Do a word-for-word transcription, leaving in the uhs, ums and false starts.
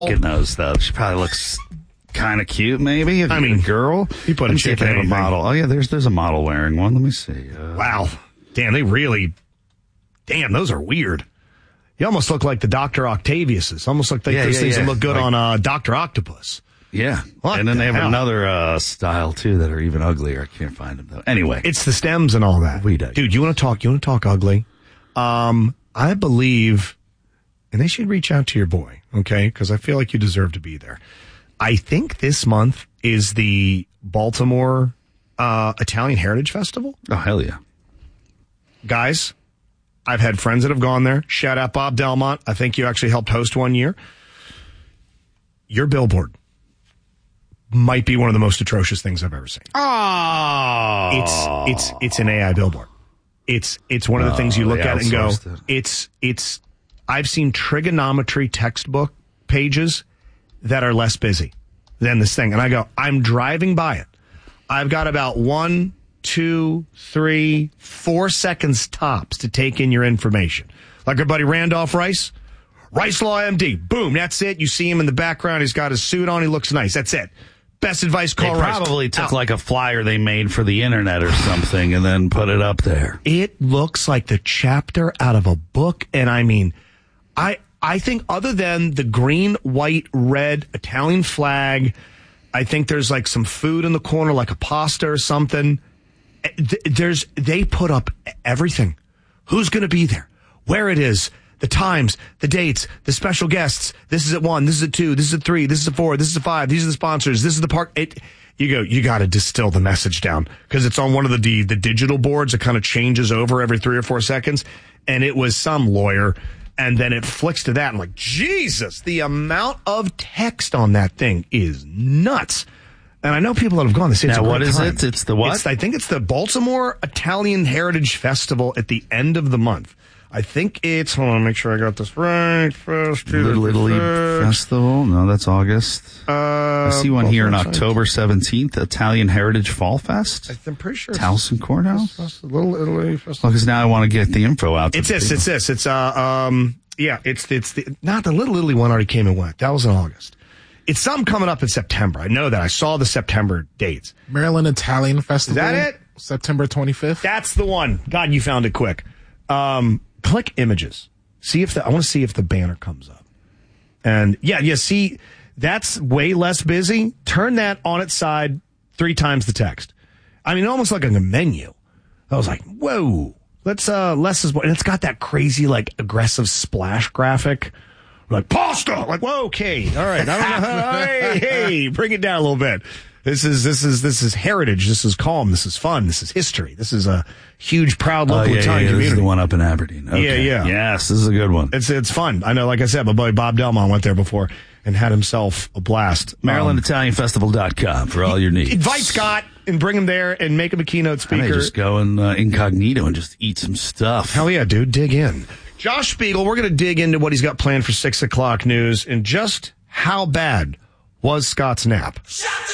knows, though. She probably looks kind of cute, maybe. If I you're mean, a girl. you put a chick in in a anything. model. Oh, yeah, there's there's a model wearing one. Let me see. Uh, Wow. Damn, they really, damn, those are weird. You almost look like the Doctor Octaviuses. Almost like they, Yeah, those yeah, things yeah. that look good Like- on uh, Doctor Octopus. Yeah. What and then the they have hell? another uh, style, too, that are even uglier. I can't find them, though. Anyway. It's the stems and all that. We do. Dude, you want to talk, you want to talk ugly? Um, I believe, and they should reach out to your boy, okay? Because I feel like you deserve to be there. I think this month is the Baltimore uh, Italian Heritage Festival. Oh, hell yeah. Guys, I've had friends that have gone there. Shout out Bob Delmont. I think you actually helped host one year. Your billboard might be one of the most atrocious things I've ever seen. Oh. It's it's it's an A I billboard. It's it's one of the Oh, things you look they at and go, outsourced it. it's it's I've seen trigonometry textbook pages that are less busy than this thing. And I go, I'm driving by it. I've got about one, two, three, four seconds tops to take in your information. Like our buddy Randolph Rice, Rice Law M D. Boom, that's it. You see him in the background. He's got his suit on. He looks nice. That's it. Best advice, They call Rice. probably took Out. like a flyer they made for the internet or something and then put it up there. It looks like the chapter out of a book. And I mean, I I think other than the green, white, red Italian flag, I think there's like some food in the corner, like a pasta or something. There's they put up everything. Who's going to be there? Where it is? The times, the dates, the special guests. This is at one. This is at two. This is at three. This is at four. This is at five. These are the sponsors. This is the park. It, you go. You got to distill the message down because it's on one of the, the the digital boards. It kind of changes over every three or four seconds, and it was some lawyer, and then it flicks to that. I'm like, Jesus, the amount of text on that thing is nuts. And I know people that have gone. They say it's Now, a great what is time. it? It's the what? It's, I think it's the Baltimore Italian Heritage Festival at the end of the month. I think it's, hold on, make sure I got this right. First, Little Italy Festival? No, that's August. Uh, I see one here in October seventeenth, Italian Heritage Fall Fest. I'm pretty sure. Towson Courthouse? Little Italy Festival. Well, because now I want to get the info out to It's the this, people. it's this. It's, uh, um, yeah, it's, it's the, not the Little Italy one already came and went. That was in August. It's something coming up in September. I know that. I saw the September dates. Maryland Italian Festival. Is that it? September twenty-fifth. That's the one. God, you found it quick. Um, click images. See if the, I want to see if the banner comes up. And yeah, yeah, see, that's way less busy. Turn that on its side three times the text. I mean, almost like a menu. I was like, whoa, let's, uh, less is what, and it's got that crazy, like, aggressive splash graphic. Like, pasta! Like, whoa, okay, all right, I don't know how, hey, hey, bring it down a little bit. This is, this is, this is heritage. This is calm. This is fun. This is history. This is a huge, proud Oh, local yeah, Italian yeah, this community. is the one up in Aberdeen. Okay. Yeah, yeah. Yes, this is a good one. It's it's fun. I know, like I said, my boy Bob Delmont went there before and had himself a blast. Maryland Um, Italian Festival dot com for all your needs. invite Scott and bring him there and make him a keynote I speaker. may just go in uh, incognito and just eat some stuff. Hell yeah, dude. Dig in. Josh Spiegel, we're going to dig into what he's got planned for six o'clock news and just how bad was Scott's nap.